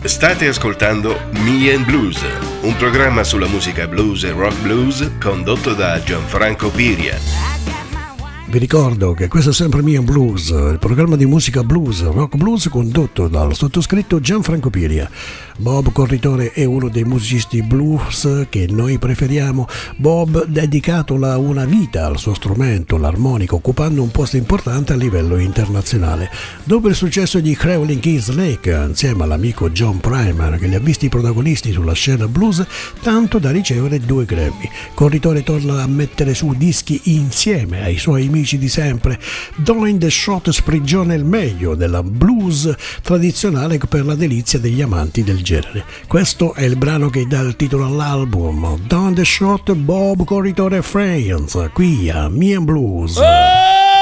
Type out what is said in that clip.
State ascoltando Me and Blues, un programma sulla musica blues e rock blues condotto da Gianfranco Piria. Vi ricordo che questo è sempre Me and Blues, il programma di musica blues, rock blues condotto dal sottoscritto Gianfranco Piria. Bob Corritore è uno dei musicisti blues che noi preferiamo. Bob ha dedicato una vita al suo strumento, l'armonica, occupando un posto importante a livello internazionale. Dopo il successo di Crowley Keys Lake, insieme all'amico John Primer, che li ha visti protagonisti sulla scena blues, tanto da ricevere 2 Grammy. Corritore torna a mettere su dischi insieme ai suoi amici di sempre. Doing the Shot sprigiona il meglio della blues tradizionale per la delizia degli amanti del genere. Questo è il brano che dà il titolo all'album, Doing the Shot, Bob Corritore Friends, qui a Me and Blues.